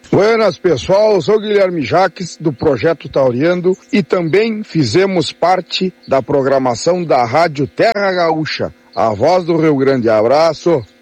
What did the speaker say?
Buenas, pessoal, eu sou Guilherme Jaques, do Projeto Tauriando, e também fizemos parte da programação da Rádio Terra Gaúcha, a voz do Rio Grande. Abraço!